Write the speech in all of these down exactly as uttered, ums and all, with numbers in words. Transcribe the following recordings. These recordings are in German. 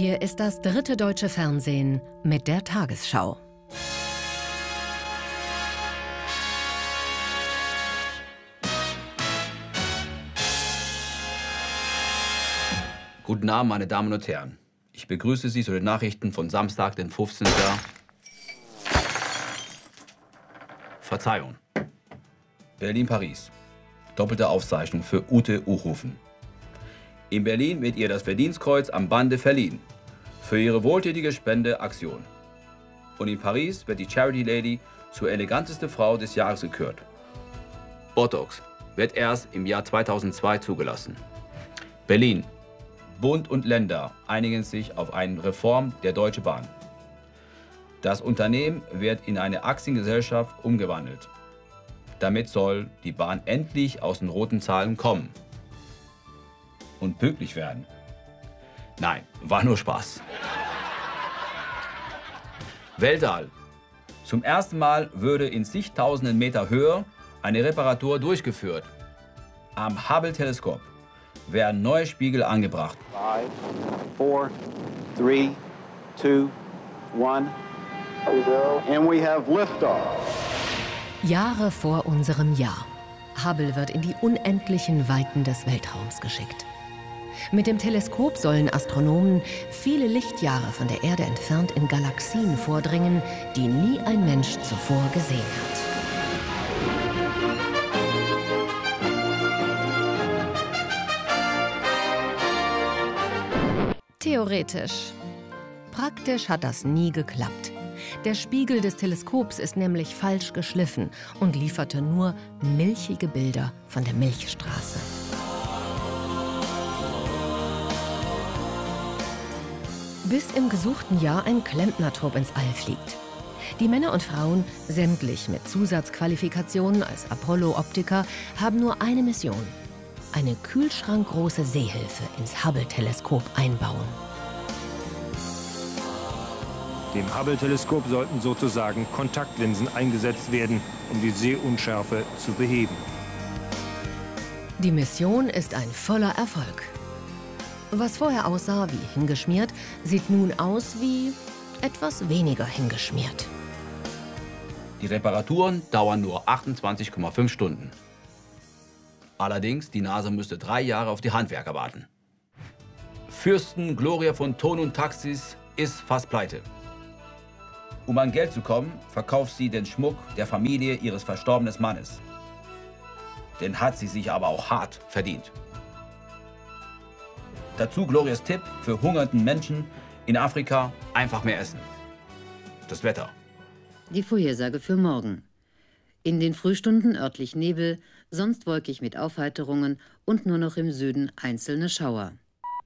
Hier ist das dritte deutsche Fernsehen mit der Tagesschau. Guten Abend, meine Damen und Herren. Ich begrüße Sie zu den Nachrichten von Samstag, den fünfzehnten Verzeihung. Berlin-Paris. Doppelte Aufzeichnung für Ute Uchofen. In Berlin wird ihr das Verdienstkreuz am Bande verliehen. Für ihre wohltätige Spendeaktion. Und in Paris wird die Charity Lady zur eleganteste Frau des Jahres gekürt. Botox wird erst im Jahr zweitausendzwei zugelassen. Berlin. Bund und Länder einigen sich auf eine Reform der Deutschen Bahn. Das Unternehmen wird in eine Aktiengesellschaft umgewandelt. Damit soll die Bahn endlich aus den roten Zahlen kommen. Und pünktlich werden. Nein, war nur Spaß. Weltall. Zum ersten Mal würde in zigtausenden Meter Höhe eine Reparatur durchgeführt. Am Hubble-Teleskop werden neue Spiegel angebracht. Five, four, three, two, one. And we have liftoff. Jahre vor unserem Jahr. Hubble wird in die unendlichen Weiten des Weltraums geschickt. Mit dem Teleskop sollen Astronomen viele Lichtjahre von der Erde entfernt in Galaxien vordringen, die nie ein Mensch zuvor gesehen hat. Theoretisch. Praktisch hat das nie geklappt. Der Spiegel des Teleskops ist nämlich falsch geschliffen und lieferte nur milchige Bilder von der Milchstraße. Bis im gesuchten Jahr ein Klempnertrupp ins All fliegt. Die Männer und Frauen, sämtlich mit Zusatzqualifikationen als Apollo-Optiker, haben nur eine Mission: eine kühlschrankgroße Sehhilfe ins Hubble-Teleskop einbauen. Dem Hubble-Teleskop sollten sozusagen Kontaktlinsen eingesetzt werden, um die Sehunschärfe zu beheben. Die Mission ist ein voller Erfolg. Was vorher aussah wie hingeschmiert, sieht nun aus wie etwas weniger hingeschmiert. Die Reparaturen dauern nur achtundzwanzig Komma fünf Stunden. Allerdings, die NASA müsste drei Jahre auf die Handwerker warten. Fürsten Gloria von Ton und Taxis ist fast pleite. Um an Geld zu kommen, verkauft sie den Schmuck der Familie ihres verstorbenen Mannes. Den hat sie sich aber auch hart verdient. Dazu Glorias Tipp für hungernden Menschen in Afrika: einfach mehr essen. Das Wetter. Die Vorhersage für morgen. In den Frühstunden örtlich Nebel, sonst wolkig mit Aufheiterungen und nur noch im Süden einzelne Schauer.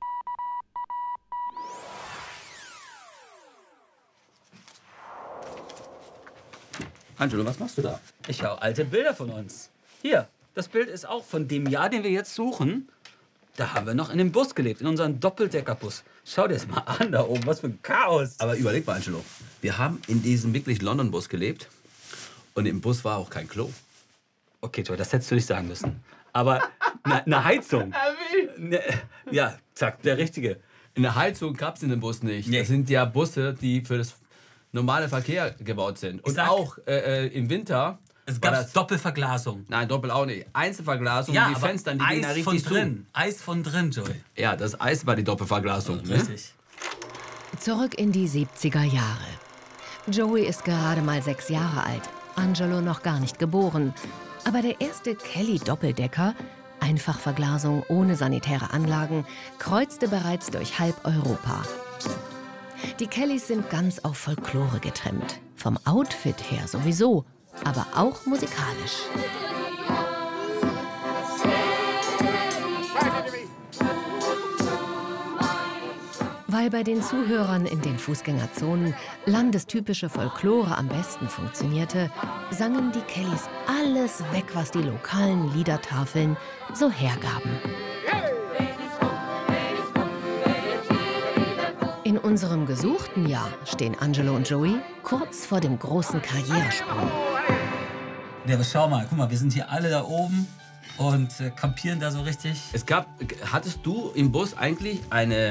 Angelo, was machst du da? Ich schaue alte Bilder von uns. Hier, das Bild ist auch von dem Jahr, den wir jetzt suchen. Da haben wir noch in dem Bus gelebt, in unserem Doppeldeckerbus. Schau dir das mal an da oben, was für ein Chaos. Aber überleg mal, Angelo, wir haben in diesem wirklich London-Bus gelebt und im Bus war auch kein Klo. Okay, toll, das hättest du nicht sagen müssen. Aber eine Heizung. Ne, ja, zack, der Richtige. Eine Heizung gab es in dem Bus nicht. Nee. Das sind ja Busse, die für das normale Verkehr gebaut sind. Und sag, auch äh, im Winter. Es gab Doppelverglasung. Nein, Doppel auch nicht. Einzelverglasung, ja, die Fenster, die gehen da richtig von zu. drin. Eis von drin, Joey. Ja, das Eis war die Doppelverglasung. Ja, richtig. Ne? Zurück in die siebziger Jahre. Joey ist gerade mal sechs Jahre alt, Angelo noch gar nicht geboren. Aber der erste Kelly-Doppeldecker, Einfachverglasung ohne sanitäre Anlagen, kreuzte bereits durch halb Europa. Die Kellys sind ganz auf Folklore getrimmt. Vom Outfit her sowieso, aber auch musikalisch. Weil bei den Zuhörern in den Fußgängerzonen landestypische Folklore am besten funktionierte, sangen die Kellys alles weg, was die lokalen Liedertafeln so hergaben. In unserem gesuchten Jahr stehen Angelo und Joey kurz vor dem großen Karrieresprung. Ja, aber schau mal, guck mal, wir sind hier alle da oben und äh, kampieren da so richtig. Es gab, hattest du im Bus eigentlich eine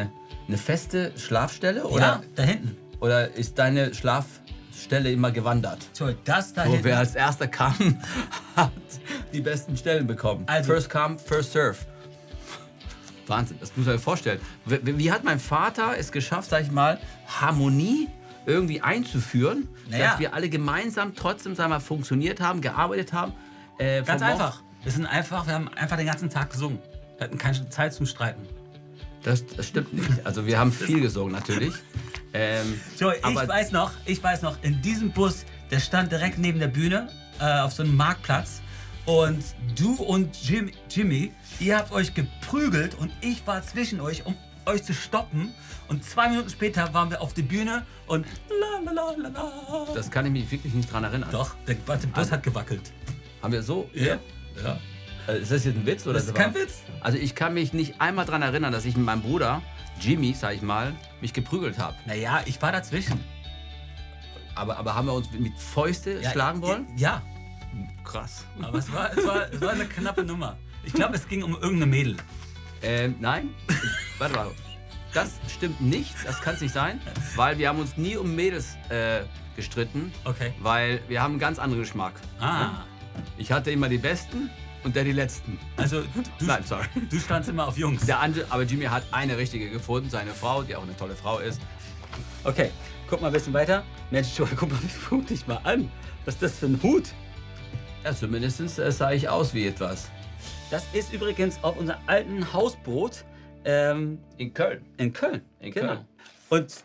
eine feste Schlafstelle? Oder, Ja, da hinten. oder ist deine Schlafstelle immer gewandert? So, das da Wo hinten. wer als erster kam, hat die besten Stellen bekommen. Also- First come, first serve. Wahnsinn, das muss man sich vorstellen. Wie, wie hat mein Vater es geschafft, sag ich mal, Harmonie irgendwie einzuführen, Naja. dass wir alle gemeinsam trotzdem, sag ich mal, funktioniert haben, gearbeitet haben? Äh, Ganz vom einfach. Wir sind einfach, wir haben einfach den ganzen Tag gesungen. Wir hatten keine Zeit zum Streiten. Das, das stimmt nicht. Also wir haben viel gesungen natürlich. Ähm, So, ich aber weiß noch, ich weiß noch, in diesem Bus, der stand direkt neben der Bühne äh, auf so einem Marktplatz. Und du und Jim, Jimmy, ihr habt euch geprügelt und ich war zwischen euch, um euch zu stoppen. Und zwei Minuten später waren wir auf der Bühne und la la la la la. das kann ich mich wirklich nicht dran erinnern. Doch, der, der Bus Also- hat gewackelt. Haben wir so? Ja. Ja. Äh, Ist das jetzt ein Witz? Oder Das ist war- kein Witz. Also ich kann mich nicht einmal daran erinnern, dass ich mit meinem Bruder, Jimmy, sag ich mal, mich geprügelt habe. Naja, ich war dazwischen. Aber, aber haben wir uns mit Fäuste Ja, schlagen wollen? Ja, Krass. aber es war, es, war, es war eine knappe Nummer. Ich glaube, es ging um irgendeine Mädel. Ähm, nein. Warte mal. Das stimmt nicht. Das kann es nicht sein. Weil wir haben uns nie um Mädels äh, gestritten. Okay. Weil wir haben einen ganz anderen Geschmack. Ah, Ich hatte immer die Besten und der die Letzten. also du, Nein, sorry. du standst immer auf Jungs. Der andere, aber Jimmy hat eine richtige gefunden, seine Frau, die auch eine tolle Frau ist. Okay, guck mal ein bisschen weiter. Mensch, Joel, guck mal, wie Hut dich mal an. Was ist das für ein Hut? Ja, zumindest äh, sah ich aus wie etwas. Das ist übrigens auf unserem alten Hausboot ähm, In Köln. in Köln. In genau. Köln. Und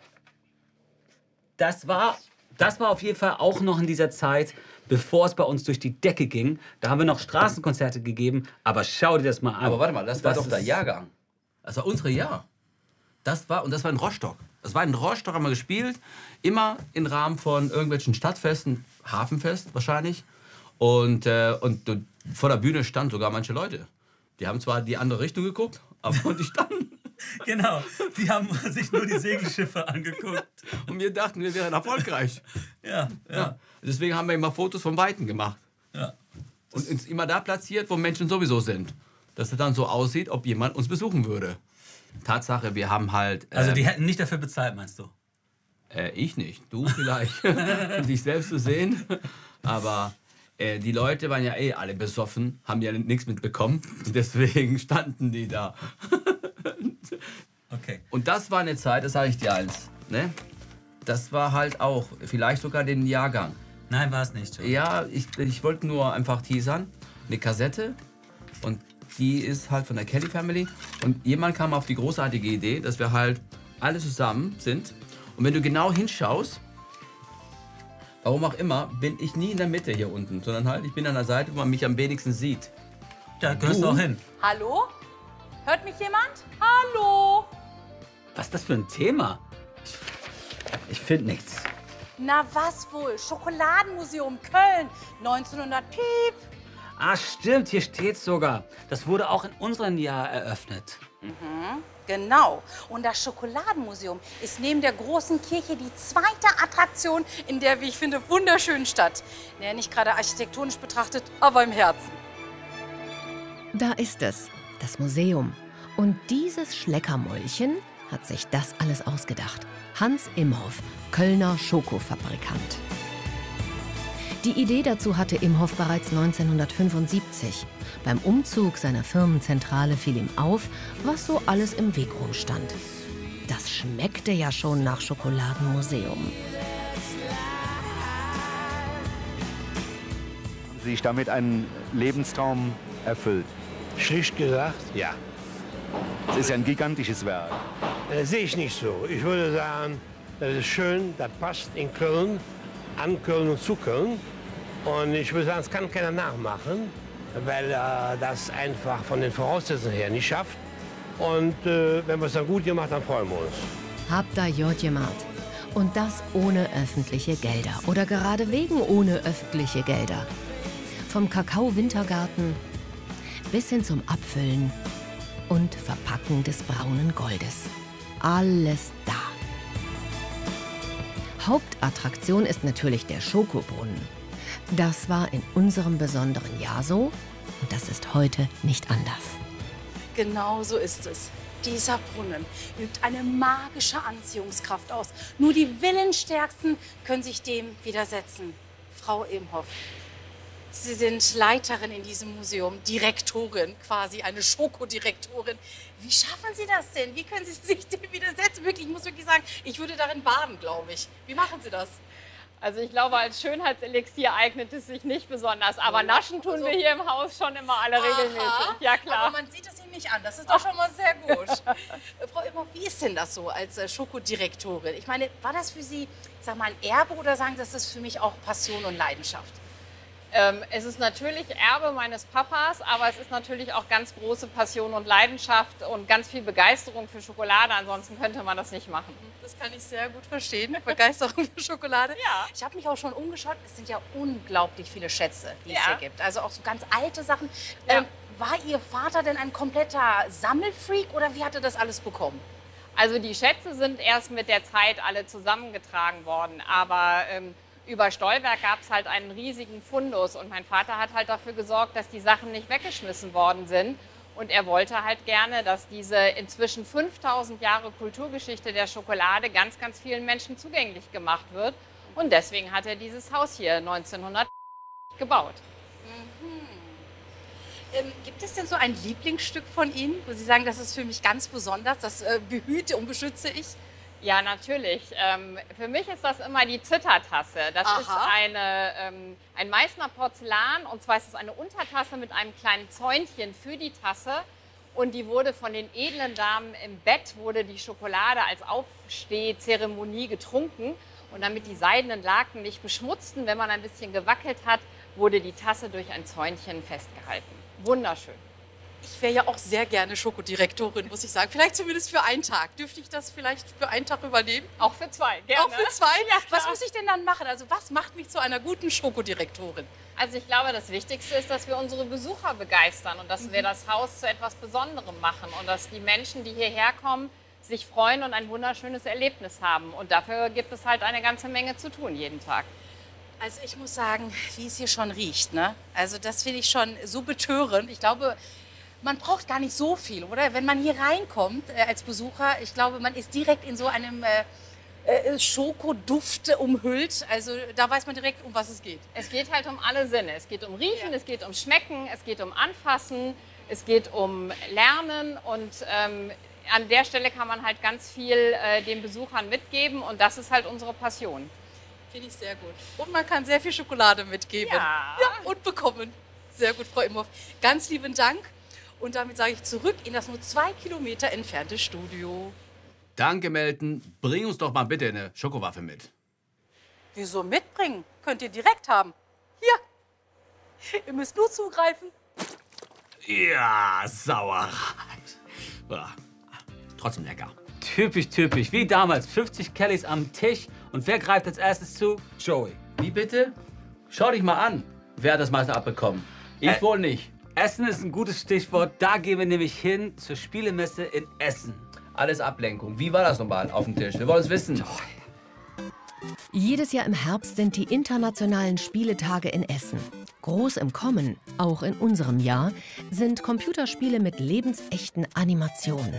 das war, das war auf jeden Fall auch noch in dieser Zeit, bevor es bei uns durch die Decke ging. Da haben wir noch Straßenkonzerte gegeben. Aber schau dir das mal an. Aber warte mal, das war doch der ist- Jahrgang. Das war unsere Jahr. Das war, und das war in Rostock. Das war in Rostock, haben wir gespielt. Immer im Rahmen von irgendwelchen Stadtfesten, Hafenfest wahrscheinlich. Und, äh, und, und vor der Bühne standen sogar manche Leute. Die haben zwar die andere Richtung geguckt, aber die standen. Genau, die haben sich nur die Segelschiffe angeguckt. Und wir dachten, wir wären erfolgreich. Ja, ja, Ja. Deswegen haben wir immer Fotos von Weitem gemacht. ja. Und uns immer da platziert, wo Menschen sowieso sind. Dass es dann so aussieht, ob jemand uns besuchen würde. Tatsache, wir haben halt... Äh, Also die hätten nicht dafür bezahlt, meinst du? äh, ich nicht, du vielleicht, um dich selbst zu sehen. Aber äh, die Leute waren ja eh alle besoffen, haben ja nichts mitbekommen. Deswegen standen die da. Okay. Und das war eine Zeit, das sage ich dir eins. Ne? Das war halt auch, vielleicht sogar den Jahrgang. Nein, war es nicht. Joel. Ja, ich, ich wollte nur einfach teasern. Eine Kassette. Und die ist halt von der Kelly Family. Und jemand kam auf die großartige Idee, dass wir halt alle zusammen sind. Und wenn du genau hinschaust, warum auch immer, bin ich nie in der Mitte hier unten, sondern halt, ich bin an der Seite, wo man mich am wenigsten sieht. Da gehörst du Du? auch hin. Hallo? Hört mich jemand? Hallo? Was ist das für ein Thema? Ich, ich finde nichts. Na was wohl? Schokoladenmuseum Köln. neunzehnhundert Piep. Ah, stimmt, hier steht's sogar. Das wurde auch in unserem Jahr eröffnet. Genau. Und das Schokoladenmuseum ist neben der großen Kirche die zweite Attraktion in der, wie ich finde, wunderschönen Stadt. Naja, nicht gerade architektonisch betrachtet, aber im Herzen. Da ist es, das Museum. Und dieses Schleckermäulchen hat sich das alles ausgedacht. Hans Imhoff, Kölner Schokofabrikant. Die Idee dazu hatte Imhoff bereits neunzehnhundertfünfundsiebzig. Beim Umzug seiner Firmenzentrale fiel ihm auf, was so alles im Weg rumstand. Das schmeckte ja schon nach Schokoladenmuseum. Sich damit einen Lebenstraum erfüllt. Schlicht gesagt, ja. Es ist ja ein gigantisches Werk. Das sehe ich nicht so. Ich würde sagen, das ist schön, das passt in Köln, an Köln und zu Köln. Und ich würde sagen, es kann keiner nachmachen, weil er das einfach von den Voraussetzungen her nicht schafft. Und äh, wenn wir es dann gut gemacht haben, freuen wir uns. Habt da Jod gemacht. Und das ohne öffentliche Gelder. Oder gerade wegen ohne öffentliche Gelder. Vom Kakao-Wintergarten bis hin zum Abfüllen und Verpacken des braunen Goldes. Alles da. Hauptattraktion ist natürlich der Schokobrunnen. Das war in unserem besonderen Jahr so und das ist heute nicht anders. Genau so ist es. Dieser Brunnen übt eine magische Anziehungskraft aus. Nur die Willensstärksten können sich dem widersetzen. Frau Imhoff, Sie sind Leiterin in diesem Museum, Direktorin, quasi eine Schokodirektorin. Wie schaffen Sie das denn? Wie können Sie sich dem widersetzen? Wirklich, ich muss wirklich sagen, ich würde darin baden, glaube ich. Wie machen Sie das? Also ich glaube, als Schönheitselixier eignet es sich nicht besonders. Aber naschen tun wir hier im Haus schon immer alle Aha, regelmäßig. Ja, klar. Aber man sieht es Ihnen nicht an. Das ist doch schon mal sehr gut. Frau Imhoff, wie ist denn das so als äh, Schokodirektorin? Ich meine, war das für Sie, sag mal, ein Erbe oder sagen Sie, das ist für mich auch Passion und Leidenschaft? Ähm, es ist natürlich Erbe meines Papas, aber es ist natürlich auch ganz große Passion und Leidenschaft und ganz viel Begeisterung für Schokolade. Ansonsten könnte man das nicht machen. Das kann ich sehr gut verstehen. Begeisterung für Schokolade. Ja. Ich habe mich auch schon umgeschaut. Es sind ja unglaublich viele Schätze, die Ja. es hier gibt. Also auch so ganz alte Sachen. Ja. Ähm, war Ihr Vater denn ein kompletter Sammelfreak oder wie hat er das alles bekommen? Also die Schätze sind erst mit der Zeit alle zusammengetragen worden, aber ähm, über Stolberg gab es halt einen riesigen Fundus und mein Vater hat halt dafür gesorgt, dass die Sachen nicht weggeschmissen worden sind. Und er wollte halt gerne, dass diese inzwischen fünftausend Jahre Kulturgeschichte der Schokolade ganz, ganz vielen Menschen zugänglich gemacht wird. Und deswegen hat er dieses Haus hier neunzehnhundert gebaut. Mhm. Ähm, gibt es denn so ein Lieblingsstück von Ihnen, wo Sie sagen, das ist für mich ganz besonders, das äh, behüte und beschütze ich? Ja, natürlich. Ähm, für mich ist das immer die Zittertasse. Das Aha. ist eine, ähm, ein Meißner Porzellan und zwar ist es eine Untertasse mit einem kleinen Zäunchen für die Tasse und die wurde von den edlen Damen im Bett, wurde die Schokolade als Aufstehzeremonie getrunken und damit die seidenen Laken nicht beschmutzten, wenn man ein bisschen gewackelt hat, wurde die Tasse durch ein Zäunchen festgehalten. Wunderschön. Ich wäre ja auch sehr gerne Schokodirektorin, muss ich sagen. Vielleicht zumindest für einen Tag. Dürfte ich das vielleicht für einen Tag übernehmen? Auch für zwei, gerne. Auch für zwei? Ja, was klar. muss ich denn dann machen? Also was macht mich zu einer guten Schokodirektorin? Also ich glaube, das Wichtigste ist, dass wir unsere Besucher begeistern und dass wir das Haus zu etwas Besonderem machen und dass die Menschen, die hierher kommen, sich freuen und ein wunderschönes Erlebnis haben. Und dafür gibt es halt eine ganze Menge zu tun jeden Tag. Also ich muss sagen, wie es hier schon riecht, ne? Also das finde ich schon so betörend. Ich glaube, man braucht gar nicht so viel, oder? Wenn man hier reinkommt äh, als Besucher, ich glaube, man ist direkt in so einem äh, äh, Schokoduft umhüllt. Also da weiß man direkt, um was es geht. Es geht halt um alle Sinne. Es geht um Riechen, ja. Es geht um Schmecken, es geht um Anfassen, es geht um Lernen und ähm, an der Stelle kann man halt ganz viel äh, den Besuchern mitgeben und das ist halt unsere Passion. Finde ich sehr gut. Und man kann sehr viel Schokolade mitgeben. Ja. Ja, und bekommen. Sehr gut, Frau Imhoff. Ganz lieben Dank. Und damit sage ich zurück in das nur zwei Kilometer entfernte Studio. Danke, Melton. Bring uns doch mal bitte eine Schokowaffe mit. Wieso mitbringen? Könnt ihr direkt haben. Hier. Ihr müsst nur zugreifen. Ja, Sauerei. Ja, trotzdem lecker. Typisch, typisch. Wie damals. fünfzig Kellys am Tisch. Und wer greift als erstes zu? Joey. Wie bitte? Schau dich mal an. Wer hat das meiste abbekommen? Ich Äh. wohl nicht. Essen ist ein gutes Stichwort. Da gehen wir nämlich hin zur Spielemesse in Essen. Alles Ablenkung. Wie war das nochmal auf dem Tisch? Wir wollen es wissen. Jedes Jahr im Herbst sind die internationalen Spieletage in Essen. Groß im Kommen, auch in unserem Jahr, sind Computerspiele mit lebensechten Animationen.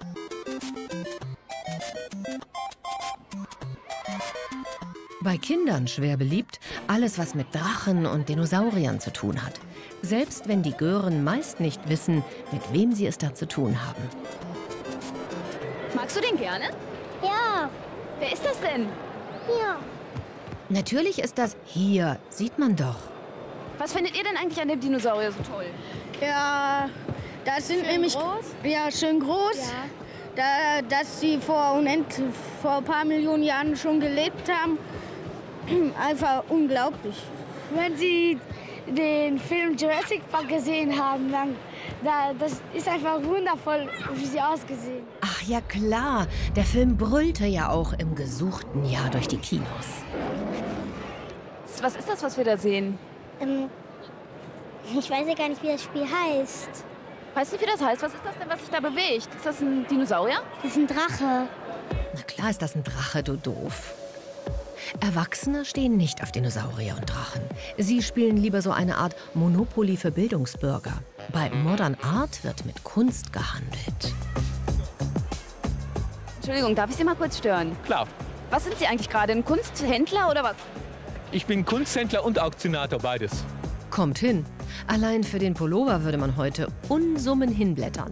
Bei Kindern schwer beliebt, alles, was mit Drachen und Dinosauriern zu tun hat. Selbst wenn die Gören meist nicht wissen, mit wem sie es da zu tun haben. Magst du den gerne? Ja. Wer ist das denn? Ja. Natürlich ist das hier, sieht man doch. Was findet ihr denn eigentlich an dem Dinosaurier so toll? Ja, das sind Schön nämlich groß? ja schön groß. Ja. Da, dass sie vor unendlich vor ein paar Millionen Jahren schon gelebt haben. Einfach unglaublich. Wenn Sie den Film Jurassic Park gesehen haben, dann da, das ist einfach wundervoll, wie sie ausgesehen. Ach ja klar, der Film brüllte ja auch im gesuchten Jahr durch die Kinos. Was ist das, was wir da sehen? Ähm, ich weiß ja gar nicht, wie das Spiel heißt. Weißt du, wie das heißt? Was ist das denn, was sich da bewegt? Ist das ein Dinosaurier? Das ist ein Drache. Na klar ist das ein Drache, du doof. Erwachsene stehen nicht auf Dinosaurier und Drachen. Sie spielen lieber so eine Art Monopoly für Bildungsbürger. Bei Modern Art wird mit Kunst gehandelt. Entschuldigung, darf ich Sie mal kurz stören? Klar. Was sind Sie eigentlich gerade, ein Kunsthändler oder was? Ich bin Kunsthändler und Auktionator, beides. Kommt hin. Allein für den Pullover würde man heute Unsummen hinblättern.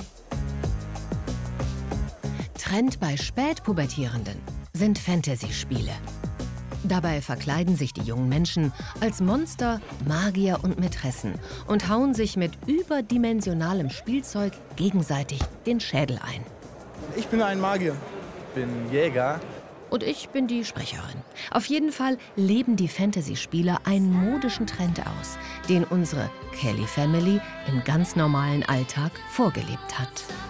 Trend bei Spätpubertierenden sind Fantasy-Spiele. Dabei verkleiden sich die jungen Menschen als Monster, Magier und Mätressen und hauen sich mit überdimensionalem Spielzeug gegenseitig den Schädel ein. Ich bin ein Magier. Ich bin Jäger. Und ich bin die Sprecherin. Auf jeden Fall leben die Fantasy-Spieler einen modischen Trend aus, den unsere Kelly Family im ganz normalen Alltag vorgelebt hat.